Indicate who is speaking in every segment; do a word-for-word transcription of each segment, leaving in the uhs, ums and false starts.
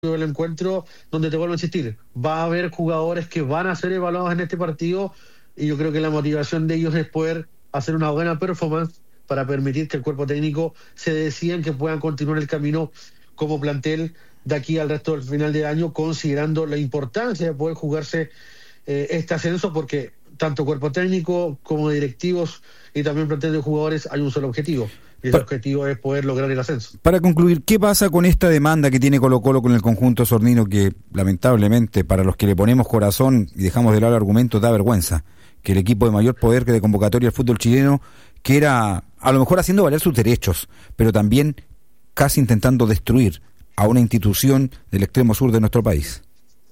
Speaker 1: del encuentro, donde te vuelvo a insistir, va a haber jugadores que van a ser evaluados en este partido y yo creo que la motivación de ellos es poder hacer una buena performance para permitir que el cuerpo técnico se decida en que puedan continuar el camino como plantel de aquí al resto del final de año, considerando la importancia de poder jugarse eh, este ascenso, porque tanto cuerpo técnico como directivos y también plantel de jugadores hay un solo objetivo. Y ese objetivo es poder lograr el ascenso.
Speaker 2: Para concluir, ¿qué pasa con esta demanda que tiene Colo-Colo con el conjunto sornino que, lamentablemente, para los que le ponemos corazón y dejamos de lado el argumento, da vergüenza? Que el equipo de mayor poder que de convocatoria del fútbol chileno, que era a lo mejor haciendo valer sus derechos, pero también casi intentando destruir a una institución del extremo sur de nuestro país.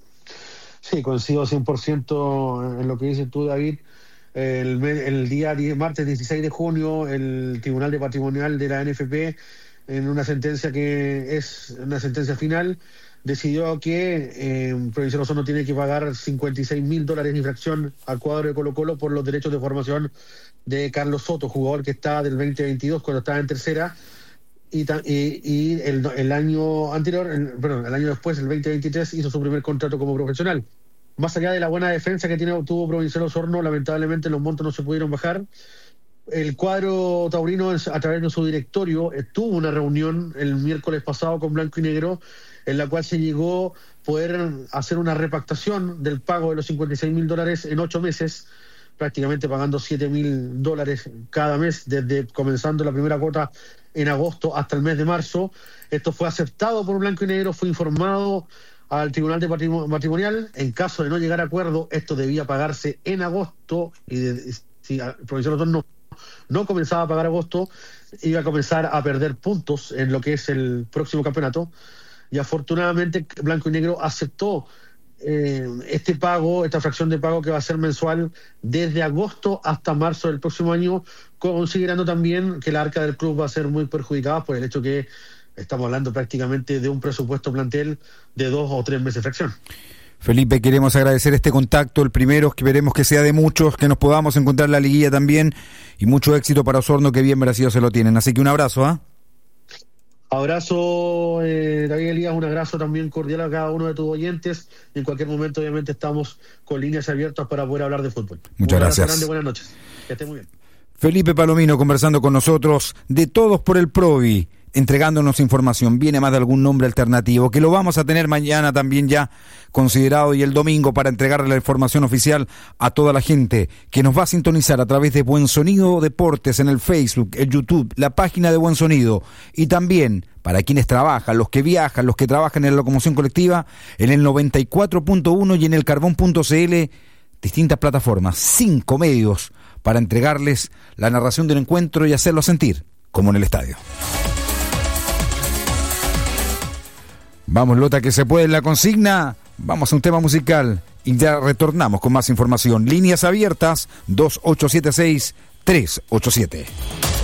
Speaker 1: Sí, coincido cien por ciento en lo que dices tú, David. El, el día diez, martes dieciséis de junio, el Tribunal de Patrimonial de la N F P, en una sentencia que es una sentencia final, decidió que eh, Provincial Osorno tiene que pagar cincuenta y seis mil dólares de infracción al cuadro de Colo-Colo por los derechos de formación de Carlos Soto, jugador que estaba del veinte veintidós cuando estaba en tercera, y, y, y el, el año anterior, el, perdón, el año después, el veinte veintitrés, hizo su primer contrato como profesional. Más allá de la buena defensa que tiene, tuvo Provincial Osorno, lamentablemente los montos no se pudieron bajar. El cuadro taurino, a través de su directorio, tuvo una reunión el miércoles pasado con Blanco y Negro, en la cual se llegó a poder hacer una repactación del pago de los cincuenta y seis mil dólares en ocho meses, prácticamente pagando siete mil dólares cada mes, desde comenzando la primera cuota en agosto hasta el mes de marzo. Esto fue aceptado por Blanco y Negro, fue informado al Tribunal de Patrimonial. En caso de no llegar a acuerdo, esto debía pagarse en agosto, y de, si el Provincial Osorno no, no comenzaba a pagar agosto, iba a comenzar a perder puntos en lo que es el próximo campeonato, y afortunadamente Blanco y Negro aceptó eh, este pago, esta fracción de pago que va a ser mensual desde agosto hasta marzo del próximo año, considerando también que la arca del club va a ser muy perjudicada por el hecho que estamos hablando prácticamente de un presupuesto plantel de dos o tres meses de fracción.
Speaker 2: Felipe, queremos agradecer este contacto, el primero, que veremos que sea de muchos, que nos podamos encontrar en la liguilla también, y mucho éxito para Osorno, que bien merecido se lo tienen. Así que un abrazo, ¿ah? ¿eh?
Speaker 1: Abrazo, eh, David Elías, un abrazo también cordial a cada uno de tus oyentes, y en cualquier momento obviamente estamos con líneas abiertas para poder hablar de fútbol.
Speaker 2: Muchas gracias.
Speaker 1: Grande, buenas noches, que esté muy bien.
Speaker 2: Felipe Palomino conversando con nosotros de Todos por el Provi, entregándonos información. Viene más de algún nombre alternativo, que lo vamos a tener mañana también ya considerado, y el domingo, para entregarle la información oficial a toda la gente que nos va a sintonizar a través de Buen Sonido Deportes en el Facebook, el YouTube, la página de Buen Sonido, y también para quienes trabajan, los que viajan, los que trabajan en la locomoción colectiva, en el noventa y cuatro punto uno y en el carbón punto c l, distintas plataformas, cinco medios para entregarles la narración del encuentro y hacerlo sentir como en el estadio. Vamos, Lota, que se puede en la consigna. Vamos a un tema musical y ya retornamos con más información. Líneas abiertas, dos ocho siete seis, tres ocho siete.